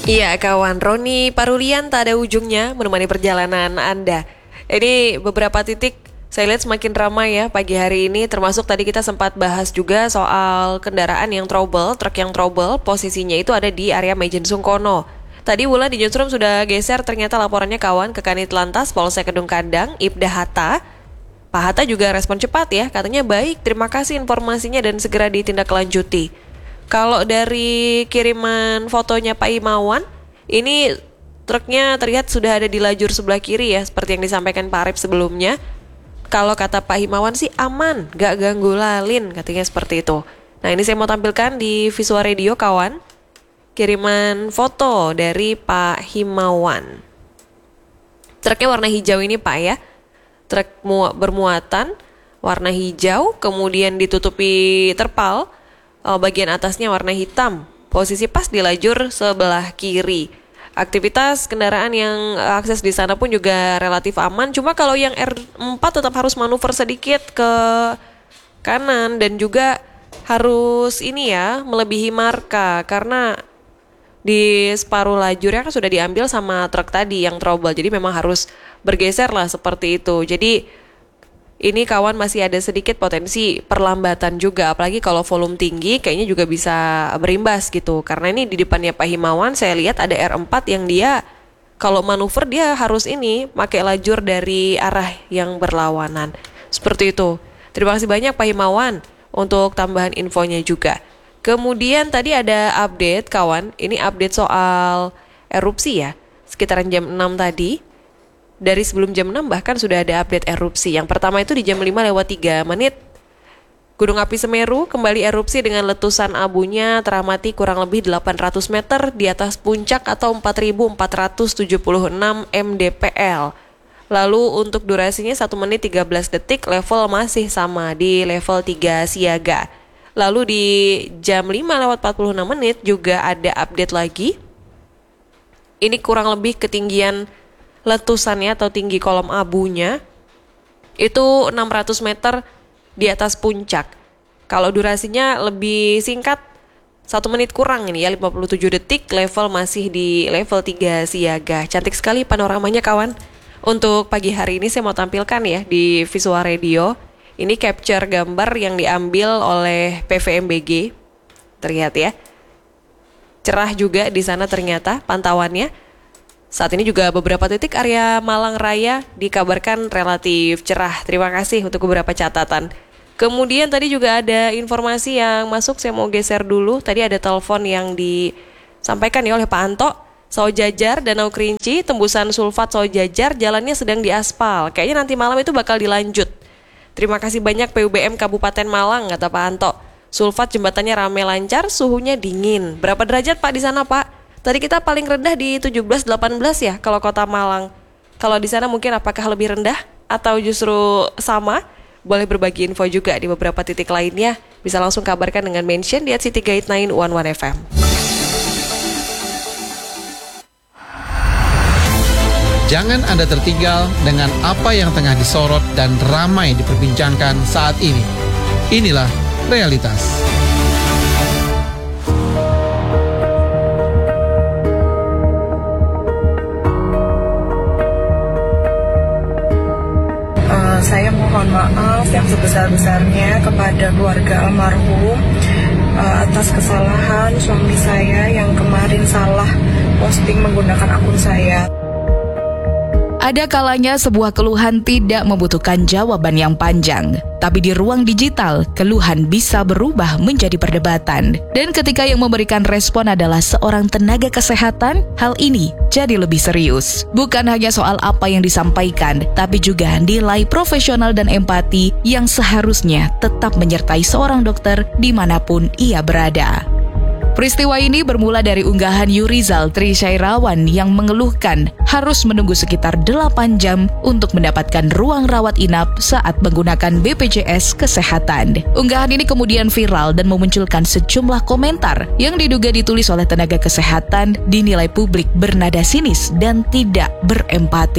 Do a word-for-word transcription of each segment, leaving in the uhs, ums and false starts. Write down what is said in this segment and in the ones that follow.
Iya, kawan, Roni Parulian tak ada ujungnya menemani perjalanan Anda. Ini beberapa titik saya lihat semakin ramai ya pagi hari ini, termasuk tadi kita sempat bahas juga soal kendaraan yang trouble, truk yang trouble, posisinya itu ada di area Mejen Sungkono. Tadi Wulan di Newsroom sudah geser ternyata laporannya kawan ke Kanit Lantas Polsek Kedung Kandang, Ibda Hatta. Pak Hatta juga respon cepat ya, katanya baik, terima kasih informasinya dan segera ditindaklanjuti. Kalau dari kiriman fotonya Pak Himawan, ini truknya terlihat sudah ada di lajur sebelah kiri ya, seperti yang disampaikan Pak Arif sebelumnya. Kalau kata Pak Himawan sih aman, gak ganggu lalin, katanya seperti itu. Nah ini saya mau tampilkan di Visual Radio kawan, kiriman foto dari Pak Himawan. Truknya warna hijau ini Pak ya, truk mu- bermuatan warna hijau, kemudian ditutupi terpal. Oh, bagian atasnya warna hitam, posisi pas di lajur sebelah kiri. Aktivitas kendaraan yang akses di sana pun juga relatif aman. Cuma kalau yang R empat tetap harus manuver sedikit ke kanan dan juga harus ini ya melebihi marka karena di separuh lajurnya kan sudah diambil sama truk tadi yang trouble. Jadi memang harus bergeser lah seperti itu. Jadi ini kawan masih ada sedikit potensi perlambatan juga, apalagi kalau volume tinggi kayaknya juga bisa berimbas gitu. Karena ini di depannya Pak Himawan saya lihat ada R empat yang dia kalau manuver dia harus ini pakai lajur dari arah yang berlawanan. Seperti itu. Terima kasih banyak Pak Himawan untuk tambahan infonya juga. Kemudian tadi ada update kawan, ini update soal erupsi ya, sekitaran jam enam tadi. Dari sebelum jam enam bahkan sudah ada update erupsi. Yang pertama itu di jam lima lewat tiga menit. Gunung api Semeru kembali erupsi dengan letusan abunya teramati kurang lebih delapan ratus meter di atas puncak atau empat ribu empat ratus tujuh puluh enam mdpl. Lalu untuk durasinya satu menit tiga belas detik, level masih sama di level tiga siaga. Lalu di jam lima lewat empat puluh enam menit juga ada update lagi. Ini kurang lebih ketinggian letusannya atau tinggi kolom abunya itu enam ratus meter di atas puncak. Kalau durasinya lebih singkat satu menit kurang ini ya, lima puluh tujuh detik, level masih di level tiga siaga. Cantik sekali panoramanya kawan. Untuk pagi hari ini saya mau tampilkan ya di Visual Radio. Ini capture gambar yang diambil oleh P V M B G. Terlihat ya. Cerah juga di sana ternyata pantauannya. Saat ini juga beberapa titik area Malang Raya dikabarkan relatif cerah. Terima kasih untuk beberapa catatan. Kemudian tadi juga ada informasi yang masuk, saya mau geser dulu. Tadi ada telepon yang disampaikan ya oleh Pak Anto. Saujajar, Danau Kerinci, tembusan sulfat Saujajar, jalannya sedang diaspal. Kayaknya nanti malam itu bakal dilanjut. Terima kasih banyak P U B M Kabupaten Malang, kata Pak Anto. Sulfat jembatannya rame lancar, suhunya dingin. Berapa derajat Pak di sana Pak? Tadi kita paling rendah di tujuh belas delapan belas ya kalau Kota Malang. Kalau di sana mungkin apakah lebih rendah atau justru sama? Boleh berbagi info juga di beberapa titik lainnya. Bisa langsung kabarkan dengan mention di at city guide sembilan satu satu F M. Jangan Anda tertinggal dengan apa yang tengah disorot dan ramai diperbincangkan saat ini. Inilah realitas. Saya mohon maaf yang sebesar-besarnya kepada keluarga almarhum uh, atas kesalahan suami saya yang kemarin salah posting menggunakan akun saya. Ada kalanya sebuah keluhan tidak membutuhkan jawaban yang panjang, tapi di ruang digital, keluhan bisa berubah menjadi perdebatan. Dan ketika yang memberikan respon adalah seorang tenaga kesehatan, hal ini jadi lebih serius. Bukan hanya soal apa yang disampaikan, tapi juga nilai profesional dan empati yang seharusnya tetap menyertai seorang dokter dimanapun ia berada. Peristiwa ini bermula dari unggahan Yurizal Tri Syairawan yang mengeluhkan harus menunggu sekitar delapan jam untuk mendapatkan ruang rawat inap saat menggunakan B P J S Kesehatan. Unggahan ini kemudian viral dan memunculkan sejumlah komentar yang diduga ditulis oleh tenaga kesehatan dinilai publik bernada sinis dan tidak berempati.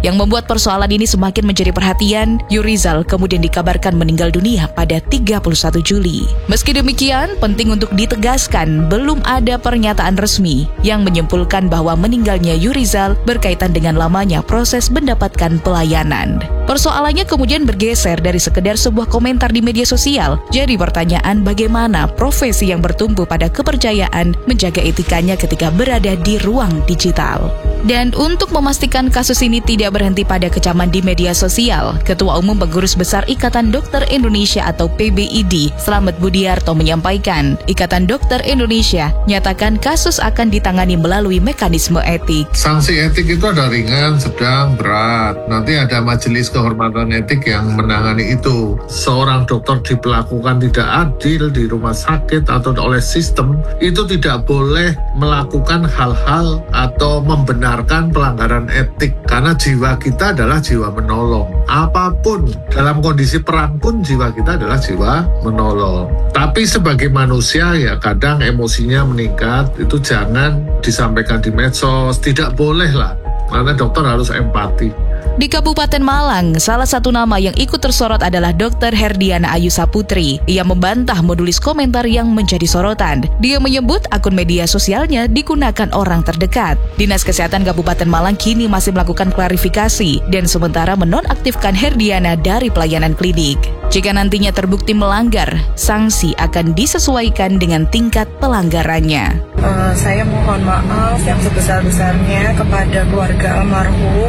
Yang membuat persoalan ini semakin menjadi perhatian, Yurizal kemudian dikabarkan meninggal dunia pada tiga puluh satu Juli. Meski demikian, penting untuk ditegaskan belum ada pernyataan resmi yang menyimpulkan bahwa meninggalnya Yurizal berkaitan dengan lamanya proses mendapatkan pelayanan. Persoalannya kemudian bergeser dari sekedar sebuah komentar di media sosial, jadi pertanyaan bagaimana profesi yang bertumbuh pada kepercayaan menjaga etikanya ketika berada di ruang digital. Dan untuk memastikan kasus ini tidak berhenti pada kecaman di media sosial, Ketua Umum Pengurus Besar Ikatan Dokter Indonesia atau P B I D, Slamet Budiarto menyampaikan, Ikatan Dokter Indonesia nyatakan kasus akan ditangani melalui mekanisme etik. Sanksi etik itu ada ringan, sedang, berat. Nanti ada majelis kehormatan etik yang menangani itu. Seorang dokter diperlakukan tidak adil di rumah sakit atau oleh sistem, itu tidak boleh melakukan hal-hal atau membenarkan pelanggaran etik. Karena jiwa kita adalah jiwa menolong. Apapun, dalam kondisi perang pun jiwa kita adalah jiwa menolong. Tapi sebagai manusia ya kadang emosinya meningkat, itu jangan disampaikan di medsos, tidak boleh lah. Karena dokter harus empati. Di Kabupaten Malang, salah satu nama yang ikut tersorot adalah dokter Herdiana Ayu Saputri. Ia membantah menulis komentar yang menjadi sorotan. Dia menyebut akun media sosialnya digunakan orang terdekat. Dinas Kesehatan Kabupaten Malang kini masih melakukan klarifikasi dan sementara menonaktifkan Herdiana dari pelayanan klinik. Jika nantinya terbukti melanggar, sanksi akan disesuaikan dengan tingkat pelanggarannya. Uh, saya mohon maaf yang sebesar-besarnya kepada keluarga almarhum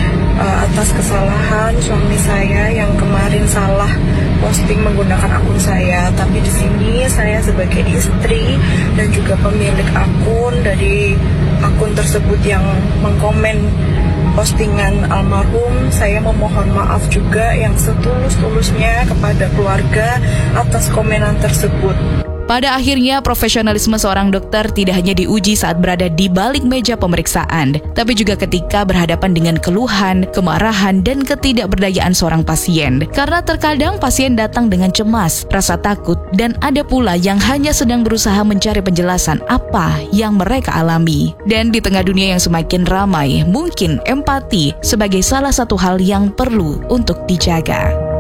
uh, atas kesalahan suami saya yang kemarin salah posting menggunakan akun saya. Tapi di sini saya sebagai istri dan juga pemilik akun dari akun tersebut yang mengkomen postingan almarhum, saya memohon maaf juga yang setulus-tulusnya kepada keluarga atas komenan tersebut. Pada akhirnya, profesionalisme seorang dokter tidak hanya diuji saat berada di balik meja pemeriksaan, tapi juga ketika berhadapan dengan keluhan, kemarahan, dan ketidakberdayaan seorang pasien. Karena terkadang pasien datang dengan cemas, rasa takut, dan ada pula yang hanya sedang berusaha mencari penjelasan apa yang mereka alami. Dan di tengah dunia yang semakin ramai, mungkin empati sebagai salah satu hal yang perlu untuk dijaga.